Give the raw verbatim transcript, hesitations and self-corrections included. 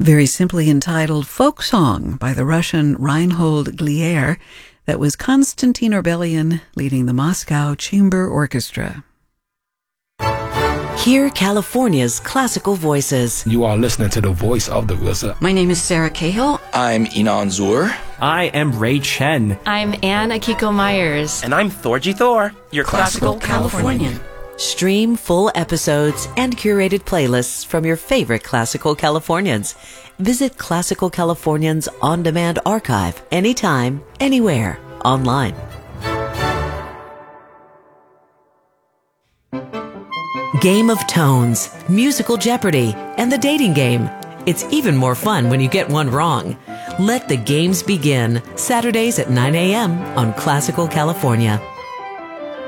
very simply entitled Folk Song by the Russian Reinhold Glier. That was Konstantin Orbelian leading the Moscow Chamber Orchestra. Hear California's classical voices. You are listening to the voice of the R Z A. My name is Sarah Cahill. I'm Inan Zur. I am Ray Chen. I'm Anne Akiko Myers. And I'm Thorgy Thor, your classical, classical Californian. Californian. Stream full episodes and curated playlists from your favorite Classical Californians. Visit Classical Californians On Demand Archive anytime, anywhere, online. Game of Tones, Musical Jeopardy, and the dating game. It's even more fun when you get one wrong. Let the games begin, Saturdays at nine a.m. on Classical California.